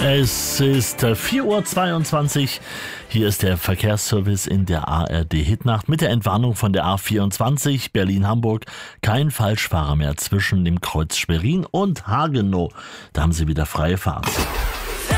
Es ist 4:22 Uhr. Hier ist der Verkehrsservice in der ARD-Hitnacht mit der Entwarnung von der A24 Berlin-Hamburg. Kein Falschfahrer mehr zwischen dem Kreuz Schwerin und Hagenow. Da haben Sie wieder freie Fahrt.